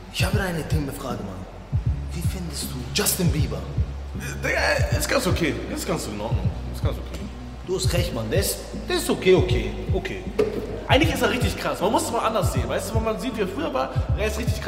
Ich habe eine Themenfrage, Mann. Wie findest du Justin Bieber? Digga, ist ganz okay. Ist ganz in Ordnung. Ist ganz okay. Du hast recht, Mann. Der ist okay. Eigentlich ist er richtig krass. Man muss es mal anders sehen. Weißt du, wenn man sieht, wie er früher war, er ist richtig krass.